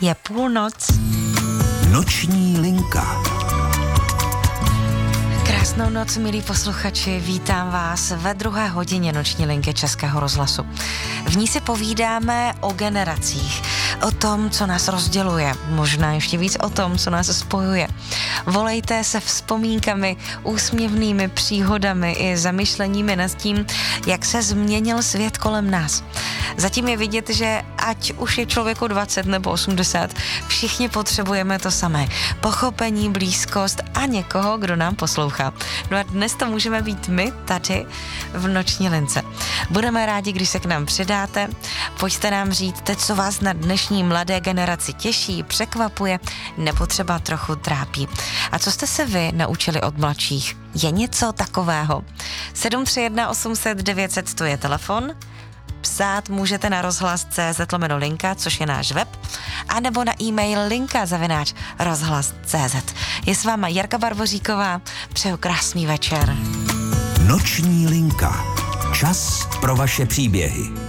Je půlnoc. Noční linka. Krásnou noc, milí posluchači, vítám vás ve 2. hodině Noční linky Českého rozhlasu. V ní si povídáme o generacích, o tom, co nás rozděluje, možná ještě víc o tom, co nás spojuje. Volejte se vzpomínkami, úsměvnými příhodami i zamyšleními nad tím, jak se změnil svět kolem nás. Zatím je vidět, že ať už je člověku 20 nebo 80, všichni potřebujeme to samé. Pochopení, blízkost a někoho, kdo nám poslouchá. No a dnes to můžeme být my tady v Noční lince. Budeme rádi, když se k nám přidáte. Pojďte nám říct, co vás na dnešní mladé generaci těší, překvapuje nebo třeba trochu trápí. A co jste se vy naučili od mladších? Je něco takového? 731 800 900 to je telefon. Psát můžete na rozhlas.cz/linka, což je náš web, anebo na e-mail linka@rozhlas.cz. Je s váma Jarka Barboříková, přeju krásný večer. Noční linka. Čas pro vaše příběhy.